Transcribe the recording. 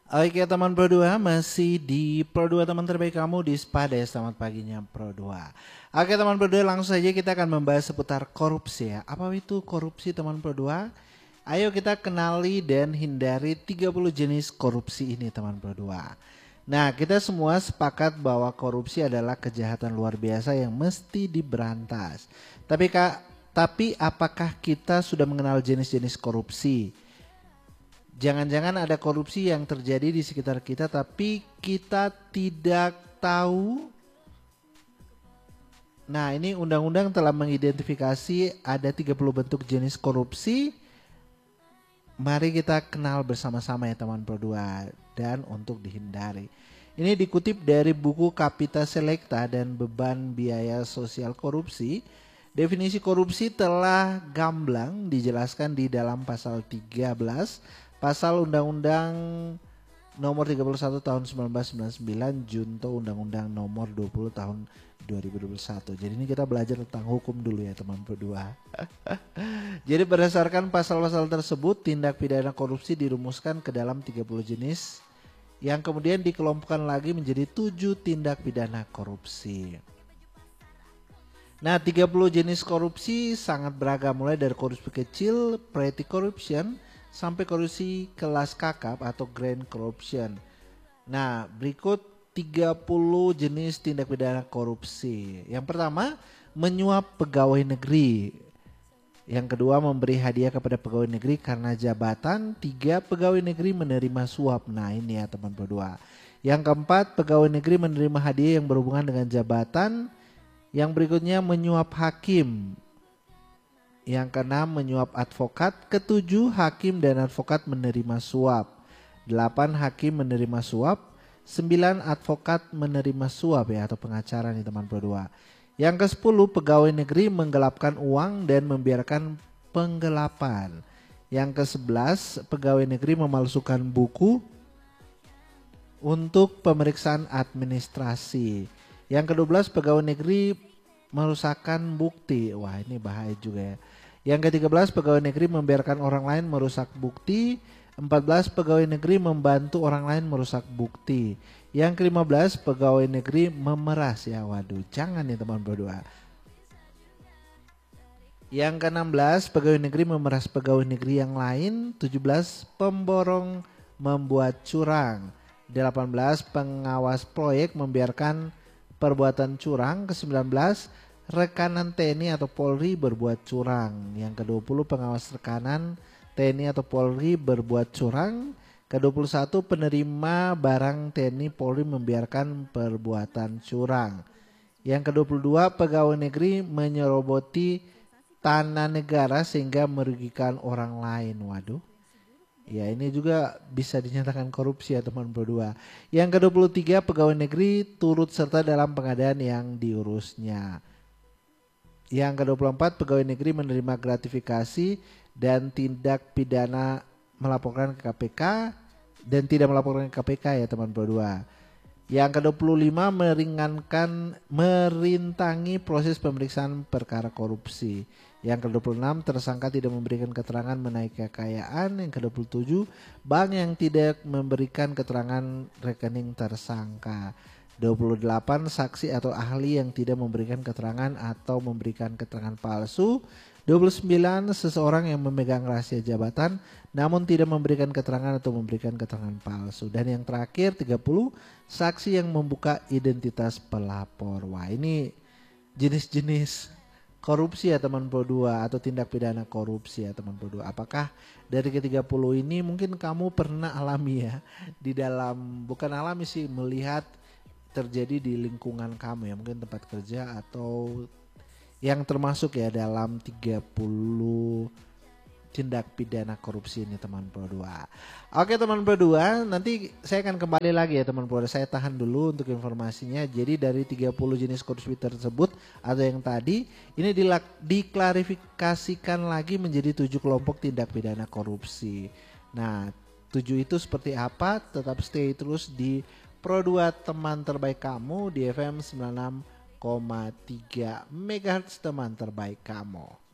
Oke teman Pro 2, masih di Pro 2 teman terbaik kamu di Spade. Selamat paginya Pro 2. Oke teman Pro 2, langsung saja kita akan membahas seputar korupsi ya. Apa itu korupsi teman Pro 2? Ayo kita kenali dan hindari 30 jenis korupsi ini teman Pro 2. Nah, kita semua sepakat bahwa korupsi adalah kejahatan luar biasa yang mesti diberantas. Tapi apakah kita sudah mengenal jenis-jenis korupsi? Jangan-jangan ada korupsi yang terjadi di sekitar kita tapi kita tidak tahu. Nah, ini undang-undang telah mengidentifikasi ada 30 bentuk jenis korupsi. Mari kita kenal bersama-sama ya teman Pro 2 dan untuk dihindari. Ini dikutip dari buku Kapita Selecta dan Beban Biaya Sosial Korupsi. Definisi korupsi telah gamblang dijelaskan di dalam pasal 13 Pasal Undang-Undang Nomor 31 Tahun 1999 Junto Undang-Undang Nomor 20 Tahun 2021. Jadi ini kita belajar tentang hukum dulu ya teman berdua. Jadi berdasarkan pasal-pasal tersebut, tindak pidana korupsi dirumuskan ke dalam 30 jenis yang kemudian dikelompokkan lagi menjadi 7 tindak pidana korupsi. Nah, 30 jenis korupsi sangat beragam, mulai dari korupsi kecil, petty corruption, sampai korupsi kelas kakap atau grand corruption. Nah, berikut 30 jenis tindak pidana korupsi. Yang pertama, menyuap pegawai negeri. Yang kedua, memberi hadiah kepada pegawai negeri karena jabatan. 3, pegawai negeri menerima suap. Nah, ini ya teman berdua. Yang keempat, pegawai negeri menerima hadiah yang berhubungan dengan jabatan. Yang berikutnya, menyuap hakim. Yang keenam, menyuap advokat. Ketujuh, hakim dan advokat menerima suap. 8, hakim menerima suap. 9, advokat menerima suap ya atau pengacara nih teman berdua. Yang ke-10, pegawai negeri menggelapkan uang dan membiarkan penggelapan. Yang ke-11, pegawai negeri memalsukan buku untuk pemeriksaan administrasi. Yang ke-12, pegawai negeri merusakkan bukti. Wah, ini bahaya juga ya. Yang ke-13, pegawai negeri membiarkan orang lain merusak bukti. 14, pegawai negeri membantu orang lain merusak bukti. Yang ke-15, pegawai negeri memeras ya. Waduh, jangan nih teman berdua. Yang ke-16, pegawai negeri memeras pegawai negeri yang lain. 17, pemborong membuat curang. 18, pengawas proyek membiarkan perbuatan curang. Ke-19, rekanan TNI atau Polri berbuat curang. Yang ke-20, pengawas rekanan TNI atau Polri berbuat curang. Ke-21, penerima barang TNI Polri membiarkan perbuatan curang. Yang ke-22, pegawai negeri menyeroboti tanah negara sehingga merugikan orang lain. Waduh. Ya, ini juga bisa dinyatakan korupsi ya teman berdua. Yang ke-23, pegawai negeri turut serta dalam pengadaan yang diurusnya. Yang ke-24, pegawai negeri menerima gratifikasi dan tindak pidana melaporkan ke KPK dan tidak melaporkan ke KPK ya teman berdua. Yang ke-25, merintangi proses pemeriksaan perkara korupsi. Yang ke-26, tersangka tidak memberikan keterangan mengenai kekayaan. Yang ke-27, bank yang tidak memberikan keterangan rekening tersangka. 28, saksi atau ahli yang tidak memberikan keterangan atau memberikan keterangan palsu. 29, seseorang yang memegang rahasia jabatan namun tidak memberikan keterangan atau memberikan keterangan palsu. Dan yang terakhir 30, saksi yang membuka identitas pelapor. Wah, ini jenis-jenis korupsi ya teman Pro 2 atau tindak pidana korupsi ya teman Pro 2. Apakah dari ke-30 ini mungkin kamu pernah alami ya di dalam, bukan alami sih, melihat terjadi di lingkungan kamu ya, mungkin tempat kerja atau yang termasuk ya dalam 30 tindak pidana korupsi ini teman Pro 2. Oke teman Pro 2, nanti saya akan kembali lagi ya teman Pro 2. Saya tahan dulu untuk informasinya. Jadi dari 30 jenis korupsi tersebut atau yang tadi ini diklarifikasikan lagi menjadi 7 kelompok tindak pidana korupsi. Nah, 7 itu seperti apa? Tetap stay terus di Pro 2 teman terbaik kamu di FM 96,3 MHz teman terbaik kamu.